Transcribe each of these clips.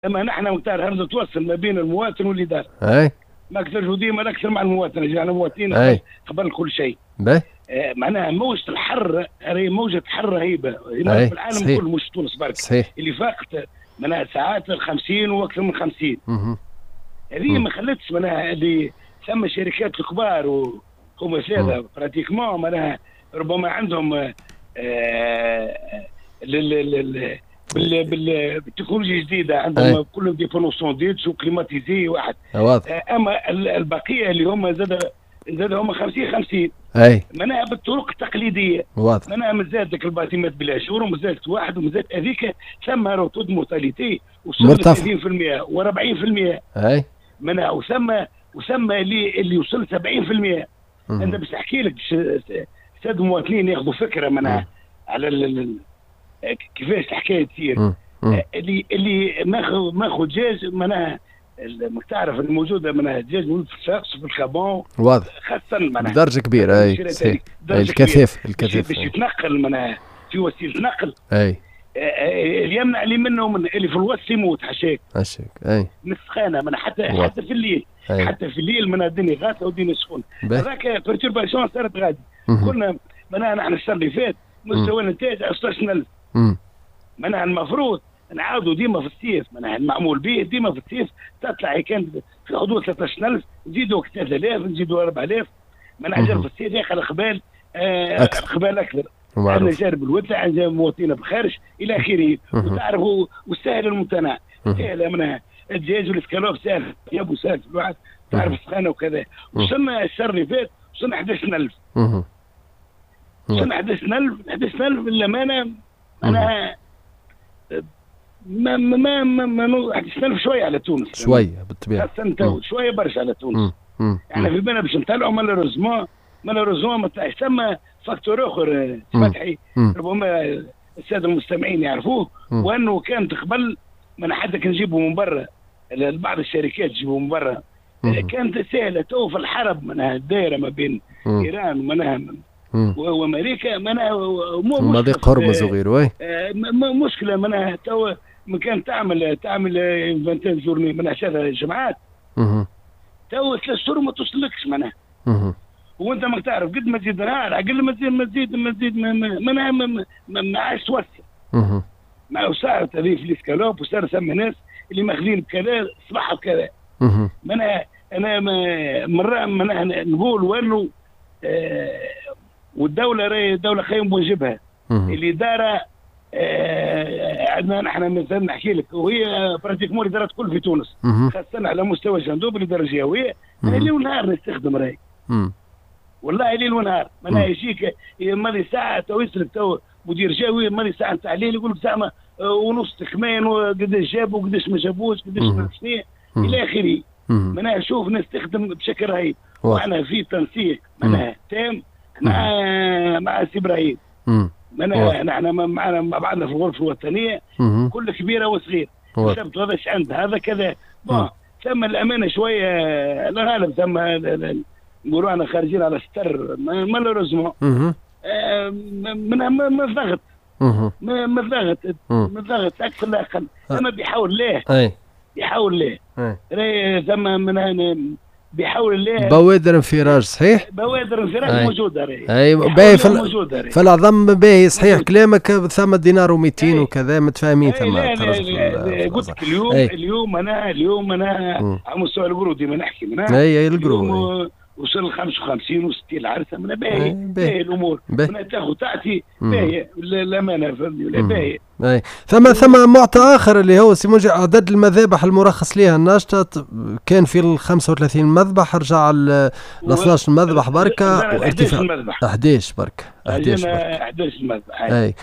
اما نحن مختار همزه توصل ما بين المواطن والاداره. اي ما اكثرش وديما اكثر مع المواطن، جانا مواطنين قبل كل شيء. باهي. معناها موجة الحر راهي موجة حر رهيبة في العالم صحيح. كله، مش تونس برك. صحيح. اللي فاقت معناها ساعات 50 واكثر من 50. هذه ما خلتش معناها اللي ثم شركات الكبار وهم ساده براتيكمون معناها ربما عندهم بالتكنولوجيا الجديده، عندهم كلهم دي بونوسون ديتس وكليماتيزي واحد. واضح. اما البقيه اللي هم زاد هم 50 معناها بالطرق التقليديه. واضح. معناها مازال ذاك الباتيمات بلا شهور ومازال واحد ومازال هذيك ثم روتود مورتاليتي وصلت 30% و40%. معناها وثم اللي وصل 70%. انا باش نحكي لك ساد المواطنين ياخذوا فكره معناها على كيفاش الحكايه تصير. اللي ماخذ دجاج معناها ما تعرف الموجوده معناها دجاج موجود في الخابون. واضح. خاصه معناها بدرجه كبيره. الكثيف باش يتنقل معناها في وسيله نقل. اللي يمنع اللي منه ومن اللي في الوسط يموت حشاك. مسخانه من حتى في الليل. حتى في الليل من الدنيا غاثه والدنيا سخونه. هذاك بيرتورباسيون صارت غادي. كنا معناها نحن السنه اللي فات مستوى الانتاج 16000. معناها المفروض نعاودوا ديما في الصيف معناها المعمول به ديما في الصيف تطلع كان في حدود 13000 نزيدوا 3000 نزيدوا 4000. معناها جرب في الصيف ياخذ القبال اكثر. عندنا جانب الودع، عندنا مواطنين بالخارج الى اخره. وتعرفوا والسهل الممتنع. سهل معناها الدجاج والاسكالوب سهل يابو سهل في الواحد تعرف السخانه وكذا. وصلنا الشهر اللي فات وصلنا 11000. وصلنا 11000 للامانه معناها ما 11000 شويه على تونس. شويه بالطبيعه. شويه برشا على تونس. احنا في بالنا باش نطلعوا مالوريزمون ما طلعش. ثم فاكتور اخر فتحي ربما الساده المستمعين يعرفوه، وانه كانت قبل من حتى كان نجيبوا من برا بعض الشركات تجيبوا من برا. كانت سهله تو في الحرب معناها الدائره ما بين ايران ومعناها وامريكا معناها مضيق هرمز وغيره. مشكله معناها تو كان تعمل انفنتين جورني معناها 3 جماعات. تو 3 شهور ما توصلكش معناها. وانت ما تعرف قد ما تزيد نهار اقل ما تزيد ما عادش توصل. ما صارت هذه في الاسكالوب وصار ثم ناس اللي ماخذين بكذا صباح بكذا. انا مره نقول وانه والدوله راهي الدوله قايمه بواجبها. الاداره عندنا نحن مثلا نحكي لك وهي براتيكمون الادارات الكل في تونس خاصه على مستوى الجندوب الاداره الجهويه. انا ليل ونهار نستخدم راهي والله ليل ونهار. معناها يجيك ماضي ساعه تو يسلك تو مدير جهوي ماضي ساعه نتاع الليل يقول لك ساعه ونص تخمين وقداش جابوا وقداش ما جابوش قداش ما شنو الى اخره. معناها شوف نستخدم بشكل رهيب. وأنا في تنسيق معناها تام مع سي ابراهيم. معناها نحن معنا مع بعضنا في الغرفه الوطنيه كل كبيره وصغير. كتبت هذا ايش عند هذا كذا. ثم الامانه شويه الغالب ثم نقولوا انا خارجين على ستر مالوريزمون من الضغط. من الضغط اكثر لا اقل. اما بيحاول ليه ثم من بيحاول الله بوادر انفراج. صحيح بوادر انفراج موجوده باهي في العظم. باهي صحيح كلامك. ثم دينار و200 وكذا متفاهمين. ثم قلت لك اليوم انا على مستوى القرودي ما نحكي منها القرود وصل 55 و60 العرسه من باهي الامور من تاخذ تعطي باهي الامانه فهمني باهي. ثم معطى اخر اللي هو سيمونجي عدد المذابح المرخص لها الناشطه كان في 35 مذبح رجع ل 12 مذبح بركه وارتفاع 11 بركه 11 مذبح.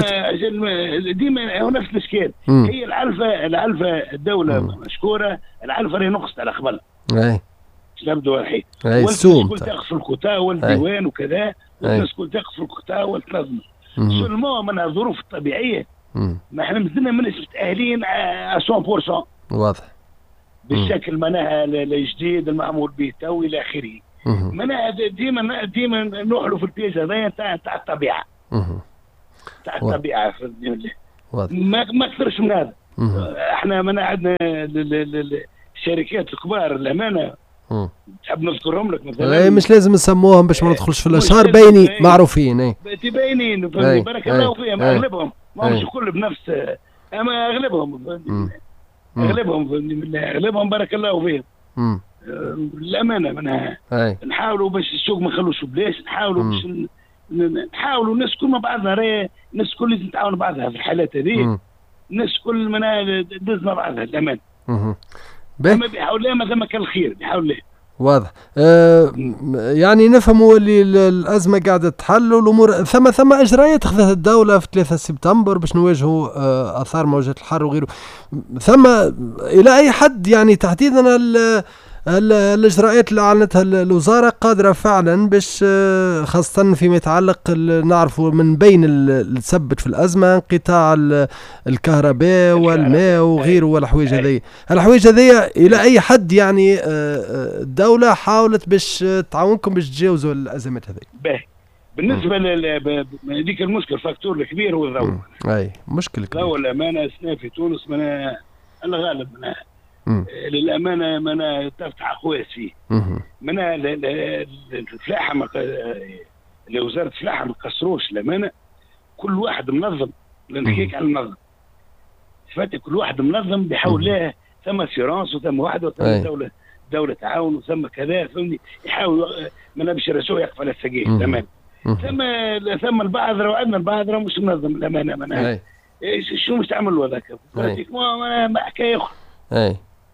ديما نفس الاشكال. هي العلفه الدوله مشكوره. العلفه راهي نقصت على قبل. نبدو الحين السوم كل تقف القطاع والديوان وكذا والناس كل تقف القطاع والتنظم. سلموا من الظروف الطبيعيه ما احنا مازلنا ماناش متاهلين 100%. واضح. بالشكل معناها الجديد المعمول به تو الى اخره. معناها ديما نروحوا في البيج هذايا تاع الطبيعه. تاع الطبيعه ما اكثرش من هذا. احنا من عندنا الشركات الكبار الامانه تحب نذكرهم لك مثلا. مش لازم نسموهم باش ما ندخلش في الاشهار، باينين معروفين. باينين بارك الله فيهم. اغلبهم ماهمش الكل بنفس، اما اغلبهم بارك الله فيهم. الامانه منها نحاولوا باش السوق ما نخلوش بلاش، نحاولوا باش نحاولوا الناس كل مع بعضها، الناس الكل لازم تعاون بعضها في الحالات هذه. الناس كل منها تدز مع بعضها الامانه. اما بيحاول لها ما ثم كان الخير بيحاول لها. واضح. يعني نفهموا اللي الازمه قاعده تحل والامور ثم اجراءات اخذتها الدوله في 3 سبتمبر باش نواجهوا اثار موجه الحر وغيره. ثم الى اي حد يعني تحديدا الاجراءات اللي اعلنتها الوزاره قادره فعلا باش خاصه فيما يتعلق نعرفوا من بين اللي تثبت في الازمه انقطاع الكهرباء والماء وغيره والحوايج هذه. الحوايج هذه الى اي حد يعني الدوله حاولت باش تعاونكم باش تجاوزوا الازمات هذه؟ بالنسبه لهذيك المشكل فاكتور الكبير هو الضوء. اي مشكل كبير. الضوء الامانه سنه في تونس من الغالب منها للامانه منا تفتح اخواس فيه. منا الفلاحه وزاره الفلاحه ما قصروش الامانه. كل واحد منظم، نحكيك على المنظم فاتي، كل واحد منظم بيحاول له ثم سيرانس وثم واحد وثم دوله تعاون وثم كذا فهمني، يحاول منا باش الرسول يقف على السقيه الامانه. ثم البعض راه عندنا البعض راه مش منظم الامانه منا شو مش تعملوا هذاك ما حكايه اخرى.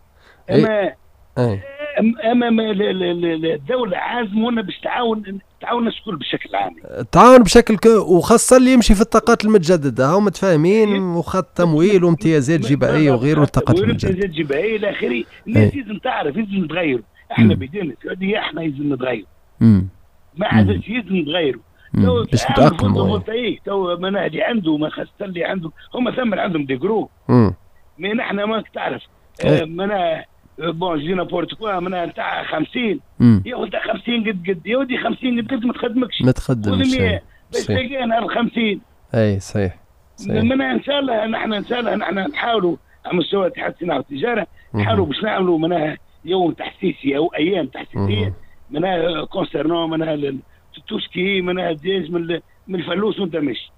اما الدوله عازمونا باش تعاون الناس الكل بشكل عام، تعاون بشكل وخاصه اللي يمشي في الطاقات المتجدده هم متفاهمين وخط تمويل وامتيازات جبائيه وغيره الطاقات المتجدده امتيازات جبائيه الى اخره. الناس لازم تعرف لازم نتغيروا. احنا بدينا السعوديه احنا لازم نتغيروا. ما عادش لازم نتغيروا. باش نتاقلموا. تو منادي عنده ما خاصه اللي عنده هم ثم عندهم دي جروب. من احنا ما تعرف منا بون جينا بورتوغال منا نتاع 50 ياخذ 50 قد يا ودي 50 قد ما تخدمكش باش تلقى نهار 50. اي صحيح. منا ان شاء الله نحن نحاولوا على مستوى اتحاد الصناعه والتجاره نحاولوا باش نعملوا منها يوم تحسيسي او ايام تحسيسيه منها كونسيرنون منها توسكي منها ديج من الفلوس وانت ماشي.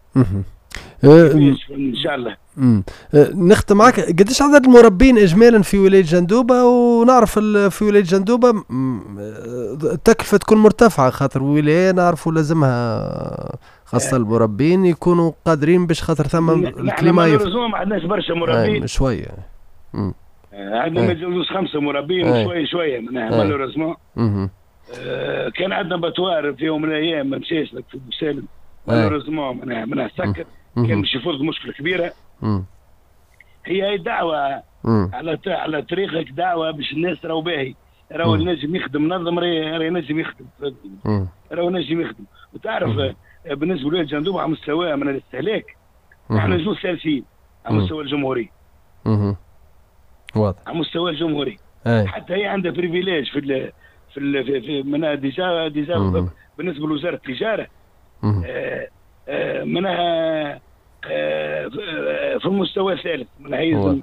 ان شاء الله. نختم معك، قديش عدد المربين اجمالا في ولايه جندوبه؟ ونعرف في ولايه جندوبه التكلفه تكون مرتفعه خاطر ولايه نعرفوا لازمها خاصه المربين يكونوا قادرين باش خاطر ثم الكليما ما عندناش برشا مربين شويه. عندنا ما يتجاوزوش 5 مربين شويه منها مالوريزمون. كان عندنا باتوار في يوم من الايام ما مشاش لك في بوسالم مالوريزمون منها سكر. كان باش يفرض مشكله كبيره. هي دعوه على طريقك دعوه باش الناس راهو باهي راهو نجم يخدم منظم راهو نجم يخدم راهو نجم يخدم. وتعرف بالنسبه لولايه جندوبه على مستوى من الاستهلاك احنا جوج ثالثين على مستوى الجمهوري. واضح. على مستوى الجمهوري. حتى هي عندها بريفيليج في منها ديجا بالنسبه لوزاره التجاره منها في المستوى الثالث منها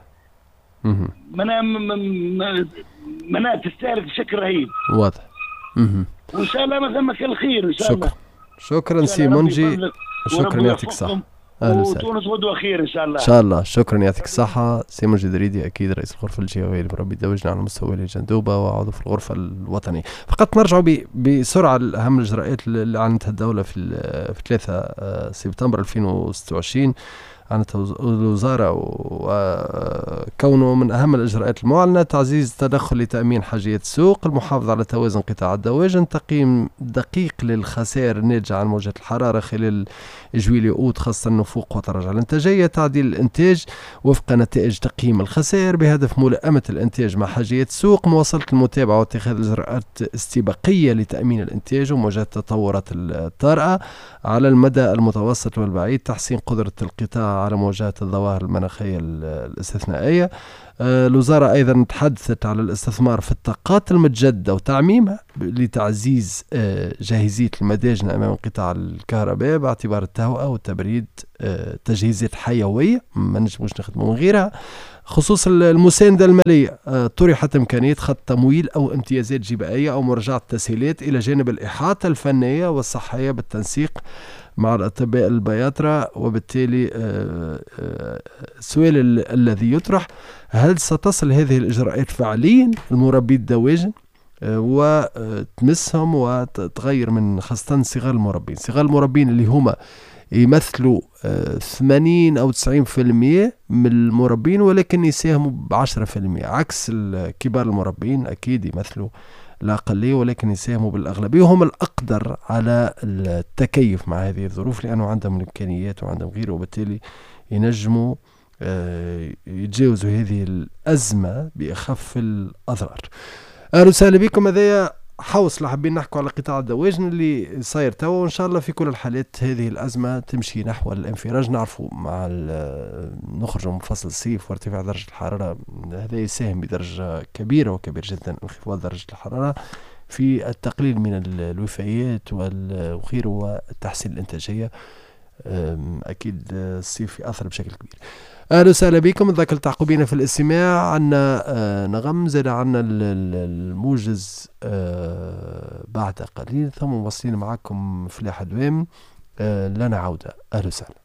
منها تستهلك بشكل رهيب. واضح. وان شاء الله ما ثم كل الخير ان شاء الله. شكرا سي منجي، شكرا يعطيك الصحة. وتونس غدوة خير ان شاء الله. ان شاء الله. شكرا يعطيك الصحة سي منجي دريدي، اكيد رئيس الغرفة الجهوية لمربي الدواجن على مستوى ولاية جندوبة وعضو في الغرفة الوطنية. فقط نرجعوا بسرعة لأهم الإجراءات اللي أعلنتها الدولة في 3 سبتمبر 2026. أعلنت الوزارة وكونه من أهم الإجراءات المعلنة تعزيز التدخل لتأمين حاجيات السوق، المحافظة على توازن قطاع الدواجن، تقييم دقيق للخسائر الناتجة عن موجة الحرارة خلال جويلية أوت خاصة النفوق وتراجع الإنتاجية، تعديل الإنتاج وفق نتائج تقييم الخسائر بهدف ملائمة الإنتاج مع حاجيات السوق، مواصلة المتابعة واتخاذ إجراءات استباقية لتأمين الإنتاج ومواجهة التطورات الطارئة على المدى المتوسط والبعيد، تحسين قدرة القطاع على مواجهة الظواهر المناخية الاستثنائية. الوزارة أيضا تحدثت على الاستثمار في الطاقات المتجددة وتعميمها لتعزيز جاهزية المداجن أمام قطاع الكهرباء باعتبار التهوئة والتبريد تجهيزات حيوية ما نجموش نخدموا من غيرها. خصوص المساندة المالية، طرحت إمكانية خط تمويل أو امتيازات جبائية أو مراجعة التسهيلات إلى جانب الإحاطة الفنية والصحية بالتنسيق مع الأطباء البياترة. وبالتالي السؤال الذي يطرح: هل ستصل هذه الإجراءات فعليا المربي الدواجن وتمسهم وتغير من خاصة صغار المربين اللي هما يمثلوا 80 أو 90% من المربين، ولكن يساهموا ب10%، عكس كبار المربين أكيد يمثلوا الأقلية ولكن يساهموا بالأغلبية، وهم الأقدر على التكيف مع هذه الظروف لأنه عندهم الإمكانيات وعندهم غيره، وبالتالي ينجموا يتجاوزوا هذه الأزمة بأخف الأضرار. أهلا وسهلا بكم. هذا حوصلة حابين نحكوا على قطاع الدواجن اللي صاير توا، وإن شاء الله في كل الحالات هذه الأزمة تمشي نحو الانفراج. نعرفوا مع نخرج من فصل الصيف وارتفاع درجة الحرارة، هذا يساهم بدرجة كبيرة وكبير جدا انخفاض درجة الحرارة في التقليل من الوفيات وغيره وتحسين الإنتاجية. أكيد الصيف يأثر بشكل كبير. أهلا وسهلا بكم. ذاك تعقبين في الاستماع. عنا نغم، زاد عنا الموجز بعد قليل، ثم مواصلين معكم فلاح دوام لنا عودة. أهلا وسهلا.